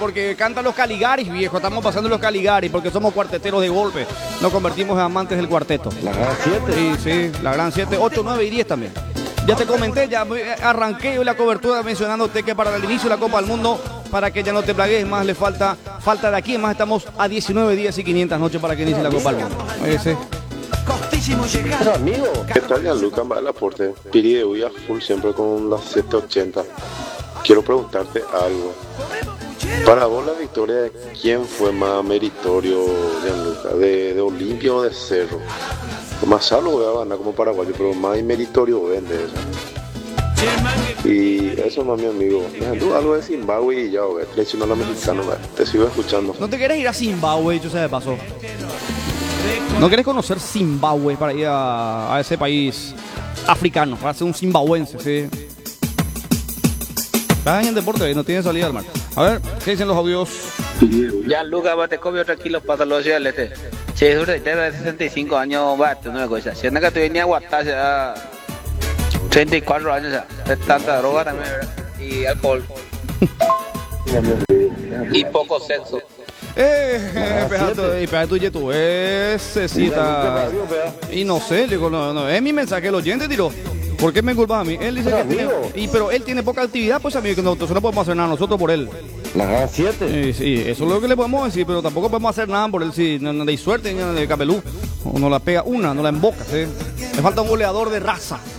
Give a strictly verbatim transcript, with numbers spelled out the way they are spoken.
porque cantan los Caligaris, viejo. Estamos pasando los Caligaris porque somos cuarteteros de golpe. Nos convertimos en amantes del cuarteto. La gran siete. Sí, sí, la gran siete, ocho, nueve y diez también. Ya te comenté, ya arranqué la cobertura mencionándote que para el inicio de la Copa del Mundo, para que ya no te plagues más, le falta falta de aquí, más estamos a diecinueve días y quinientas noches para que inicie la Copa del Mundo. Ese. Pero amigo. ¿Qué tal, Gianluca Malaporte? Piri de Uy a full siempre con las setecientos ochenta. Quiero preguntarte algo. Para vos la victoria de quién fue más meritorio, Gianluca, de, de Olimpia o de Cerro. Más lo voy a ganar como paraguayo, pero más meritorio vende eso. Y eso más, mi amigo. Tú algo de Zimbabue y ya, güey. Traicionó a la mexicana, güey. Te sigo escuchando. ¿No te quieres ir a Zimbabue, yo sé de paso? ¿No quieres conocer Zimbabue para ir a, a ese país africano? Para ser un zimbabuense, sí. Estás en el deporte, no tiene salida al mar. A ver, ¿qué dicen los audios? Gianluca, va, te come otro kilo para los días, este. Si es de sesenta y cinco años, va, tú no me cosa. Si es que tú venías a Guatá, ya treinta y cuatro años, ya. De tanta droga también, ¿verdad? Y alcohol. Y poco sexo. Eh, eh, pedazo, y pedazo tuyo, tú, ese cita. Y no sé, le digo, no, no, es mi mensaje, el oyente tiró. ¿Por qué me culpas a mí? Él dice que tiene, y, pero él tiene poca actividad, pues amigo, que nosotros no podemos hacer nada nosotros por él. La gran siete. Sí, sí, eso es lo que le podemos decir, pero tampoco podemos hacer nada por él si no hay suerte, ni de Capelú. O no la pega una, no la emboca, ¿sí? Le falta un goleador de raza.